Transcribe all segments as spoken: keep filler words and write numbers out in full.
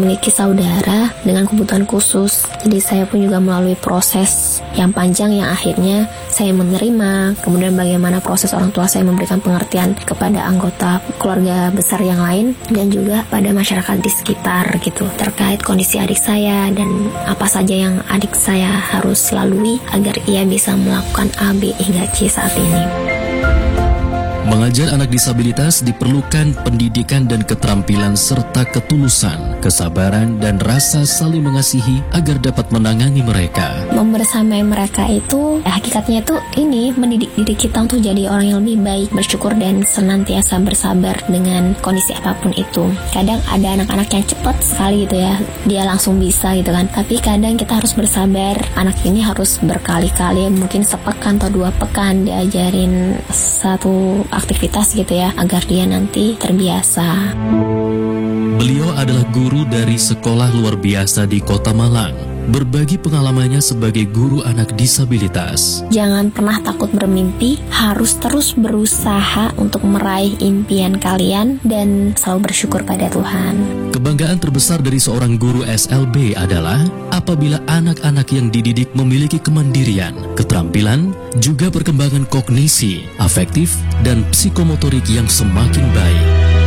memiliki saudara dengan kebutuhan khusus. Jadi saya pun juga melalui proses yang panjang yang akhirnya saya menerima. Kemudian bagaimana proses orang tua saya memberikan pengertian kepada anggota keluarga besar yang lain dan juga pada masyarakat di sekitar gitu terkait kondisi adik saya dan apa saja yang adik saya harus lalui agar ia bisa melakukan A, B hingga C saat ini. Mengajar anak disabilitas diperlukan pendidikan dan keterampilan serta ketulusan, kesabaran dan rasa saling mengasihi agar dapat menangani mereka. Membersamai mereka itu ya, hakikatnya itu ini mendidik diri kita untuk jadi orang yang lebih baik, bersyukur dan senantiasa bersabar dengan kondisi apapun itu. Kadang ada anak-anak yang cepat sekali gitu ya, dia langsung bisa gitu kan. Tapi kadang kita harus bersabar. Anak ini harus berkali-kali, mungkin sepekan atau dua pekan diajarin satu aktivitas gitu ya, agar dia nanti terbiasa. Beliau adalah guru dari sekolah luar biasa di Kota Malang, berbagi pengalamannya sebagai guru anak disabilitas. Jangan pernah takut bermimpi, harus terus berusaha untuk meraih impian kalian dan selalu bersyukur pada Tuhan. Kebanggaan terbesar dari seorang guru S L B adalah apabila anak-anak yang dididik memiliki kemandirian, keterampilan, juga perkembangan kognisi, afektif, dan psikomotorik yang semakin baik.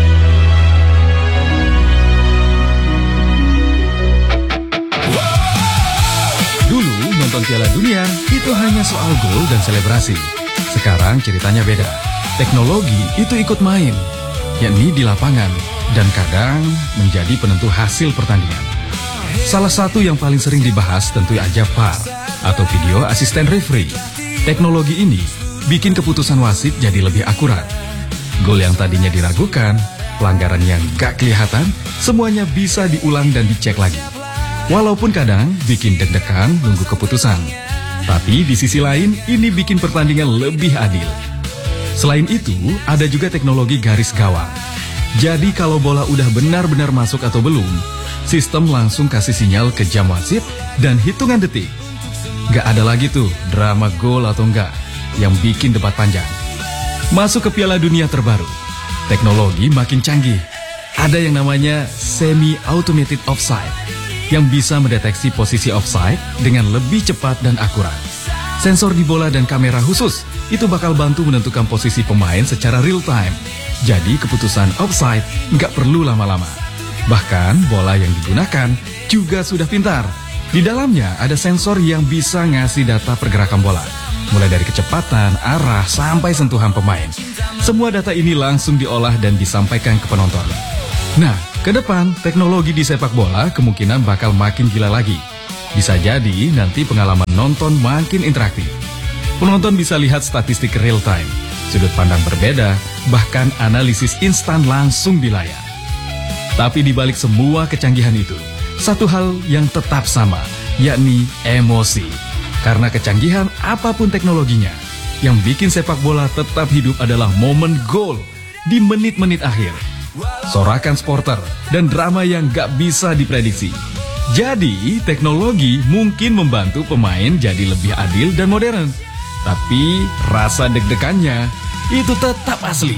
Dulu nonton Piala Dunia itu hanya soal gol dan selebrasi. Sekarang ceritanya beda. Teknologi itu ikut main, yakni di lapangan, dan kadang menjadi penentu hasil pertandingan. Salah satu yang paling sering dibahas tentu aja V A R atau video asisten referee. Teknologi ini bikin keputusan wasit jadi lebih akurat. Gol yang tadinya diragukan, pelanggaran yang gak kelihatan, semuanya bisa diulang dan dicek lagi. Walaupun kadang bikin deg-degan nunggu keputusan, tapi di sisi lain ini bikin pertandingan lebih adil. Selain itu, ada juga teknologi garis gawang. Jadi kalau bola udah benar-benar masuk atau belum, sistem langsung kasih sinyal ke jam wasit dan hitungan detik. Gak ada lagi tuh drama gol atau enggak yang bikin debat panjang. Masuk ke Piala Dunia terbaru, teknologi makin canggih. Ada yang namanya semi-automated offside, yang bisa mendeteksi posisi offside dengan lebih cepat dan akurat. Sensor di bola dan kamera khusus itu bakal bantu menentukan posisi pemain secara real time. Jadi keputusan offside nggak perlu lama-lama. Bahkan bola yang digunakan juga sudah pintar. Di dalamnya ada sensor yang bisa ngasih data pergerakan bola, mulai dari kecepatan, arah, sampai sentuhan pemain. Semua data ini langsung diolah dan disampaikan ke penonton. Nah, ke depan, teknologi di sepak bola kemungkinan bakal makin gila lagi. Bisa jadi nanti pengalaman nonton makin interaktif. Penonton bisa lihat statistik real time, sudut pandang berbeda, bahkan analisis instan langsung di layar. Tapi di balik semua kecanggihan itu, satu hal yang tetap sama, yakni emosi. Karena kecanggihan apapun teknologinya, yang bikin sepak bola tetap hidup adalah momen gol di menit-menit akhir. Sorakan supporter dan drama yang gak bisa diprediksi. Jadi, teknologi mungkin membantu pemain jadi lebih adil dan modern. Tapi, rasa deg-degannya itu tetap asli.